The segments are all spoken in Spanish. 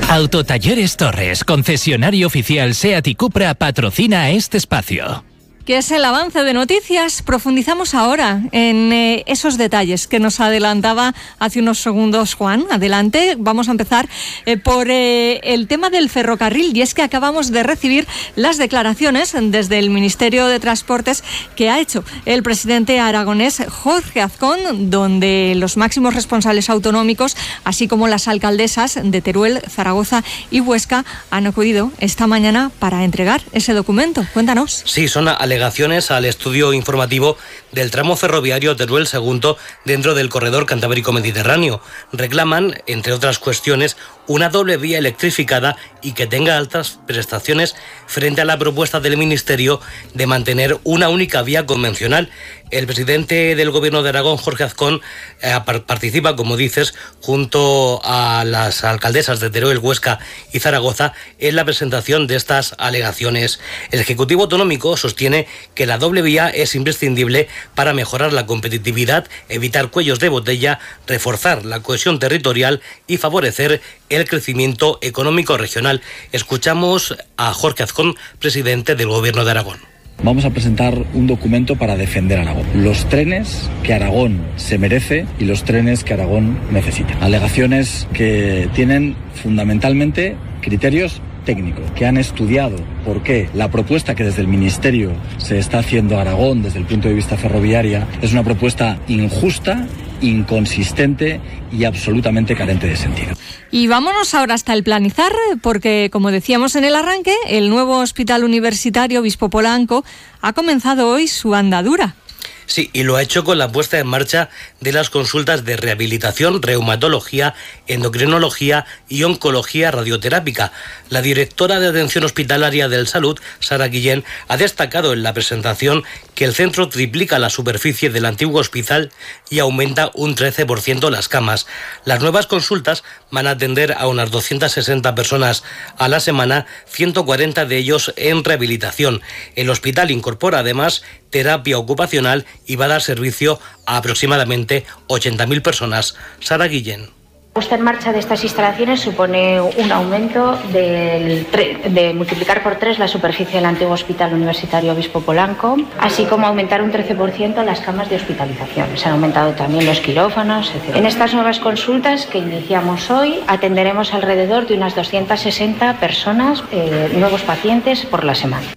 Autotalleres Torres, concesionario oficial SEAT y Cupra, patrocina este espacio. ¿Qué es el avance de noticias? Profundizamos ahora en esos detalles que nos adelantaba hace unos segundos Juan. Adelante, vamos a empezar por el tema del ferrocarril, y es que acabamos de recibir las declaraciones desde el Ministerio de Transportes que ha hecho el presidente aragonés Jorge Azcón, donde los máximos responsables autonómicos, así como las alcaldesas de Teruel, Zaragoza y Huesca, han acudido esta mañana para entregar ese documento. Cuéntanos. Sí, son alegaciones al estudio informativo del tramo ferroviario Teruel-Sagunto dentro del corredor Cantábrico-Mediterráneo. Reclaman, entre otras cuestiones, una doble vía electrificada y que tenga altas prestaciones frente a la propuesta del Ministerio de mantener una única vía convencional. El presidente del Gobierno de Aragón, Jorge Azcón, participa, como dices, junto a las alcaldesas de Teruel, Huesca y Zaragoza en la presentación de estas alegaciones. El Ejecutivo Autonómico sostiene que la doble vía es imprescindible para mejorar la competitividad, evitar cuellos de botella, reforzar la cohesión territorial y favorecer el crecimiento económico regional. Escuchamos a Jorge Azcón, presidente del Gobierno de Aragón. Vamos a presentar un documento para defender Aragón. Los trenes que Aragón se merece y los trenes que Aragón necesita. Alegaciones que tienen fundamentalmente criterios técnicos, que han estudiado por qué la propuesta que desde el Ministerio se está haciendo a Aragón desde el punto de vista ferroviaria es una propuesta injusta, inconsistente y absolutamente carente de sentido. Y vámonos ahora hasta el Planizar, porque, como decíamos en el arranque, el nuevo Hospital Universitario Obispo Polanco ha comenzado hoy su andadura. Sí, y lo ha hecho con la puesta en marcha de las consultas de rehabilitación, reumatología, endocrinología y oncología radioterápica. La directora de Atención Hospitalaria del Salud, Sara Guillén, ha destacado en la presentación que el centro triplica la superficie del antiguo hospital y aumenta un 13% las camas. Las nuevas consultas van a atender a unas 260 personas a la semana, 140 de ellos en rehabilitación. El hospital incorpora además terapia ocupacional y va a dar servicio a aproximadamente 80.000 personas. Sara Guillén. La puesta en marcha de estas instalaciones supone un aumento de multiplicar por 3 la superficie del antiguo Hospital Universitario Obispo Polanco, así como aumentar un 13% las camas de hospitalización. Se han aumentado también los quirófanos, etc. En estas nuevas consultas que iniciamos hoy, atenderemos alrededor de unas 260 personas, nuevos pacientes por la semana.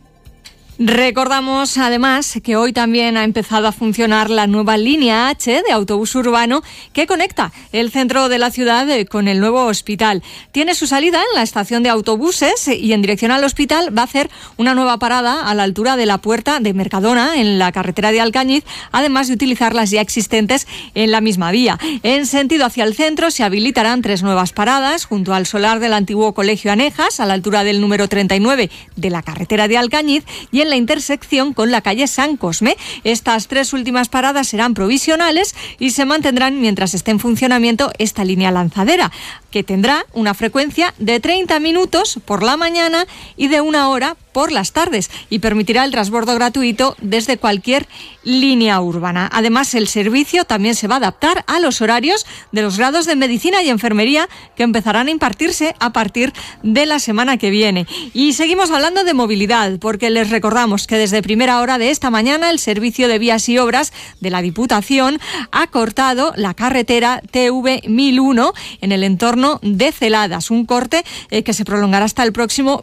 Recordamos además que hoy también ha empezado a funcionar la nueva línea H de autobús urbano que conecta el centro de la ciudad con el nuevo hospital. Tiene su salida en la estación de autobuses y en dirección al hospital va a hacer una nueva parada a la altura de la puerta de Mercadona en la carretera de Alcañiz, además de utilizar las ya existentes en la misma vía. En sentido hacia el centro se habilitarán 3 nuevas paradas junto al solar del antiguo Colegio Anejas a la altura del número 39 de la carretera de Alcañiz y en la intersección con la calle San Cosme. Estas 3 últimas paradas serán provisionales y se mantendrán mientras esté en funcionamiento esta línea lanzadera, que tendrá una frecuencia de 30 minutos por la mañana y de 1 hora por las tardes y permitirá el transbordo gratuito desde cualquier línea urbana. Además, el servicio también se va a adaptar a los horarios de los grados de Medicina y Enfermería que empezarán a impartirse a partir de la semana que viene. Y seguimos hablando de movilidad, porque les recordamos que desde primera hora de esta mañana el Servicio de Vías y Obras de la Diputación ha cortado la carretera TV 1001 en el entorno de Celadas, un corte que se prolongará hasta el próximo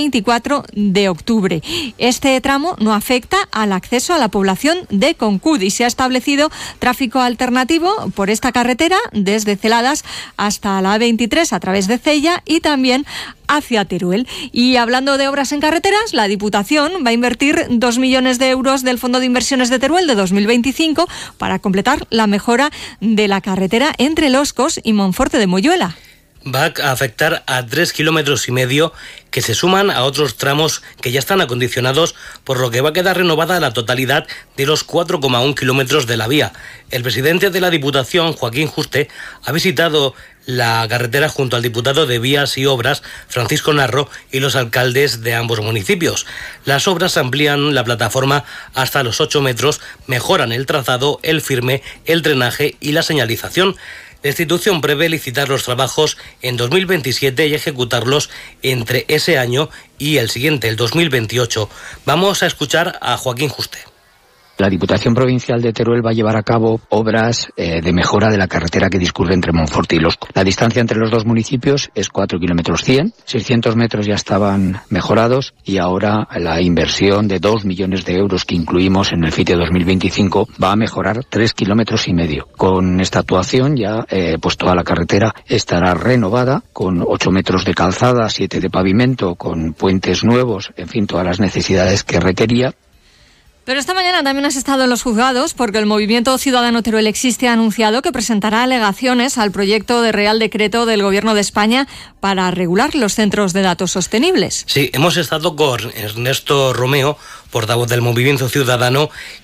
24 de octubre. Este tramo no afecta al acceso a la población de Concud y se ha establecido tráfico alternativo por esta carretera desde Celadas hasta la A23 a través de Cella y también hacia Teruel. Y hablando de obras en carreteras, la Diputación va a invertir 2 millones de euros del Fondo de Inversiones de Teruel de 2025 para completar la mejora de la carretera entre Loscos y Monforte de Moyuela. Va a afectar a 3,5 kilómetros que se suman a otros tramos que ya están acondicionados, por lo que va a quedar renovada la totalidad de los 4,1 kilómetros de la vía. El presidente de la Diputación, Joaquín Juste, ha visitado la carretera junto al diputado de Vías y Obras, Francisco Narro, y los alcaldes de ambos municipios. Las obras amplían la plataforma hasta los 8 metros, mejoran el trazado, el firme, el drenaje y la señalización. La institución prevé licitar los trabajos en 2027 y ejecutarlos entre ese año y el siguiente, el 2028. Vamos a escuchar a Joaquín Juste. La Diputación Provincial de Teruel va a llevar a cabo obras de mejora de la carretera que discurre entre Monforte y Losco. La distancia entre los dos municipios es 4 kilómetros 100, 600 metros ya estaban mejorados y ahora la inversión de 2 millones de euros que incluimos en el FITE 2025 va a mejorar 3 kilómetros y medio. Con esta actuación ya pues toda la carretera estará renovada con 8 metros de calzada, 7 de pavimento, con puentes nuevos, en fin, todas las necesidades que requería. Pero esta mañana también has estado en los juzgados porque el Movimiento Ciudadano Teruel Existe ha anunciado que presentará alegaciones al proyecto de Real Decreto del Gobierno de España para regular los centros de datos sostenibles. Sí, hemos estado con Ernesto Romeo, portavoz del Movimiento Ciudadano,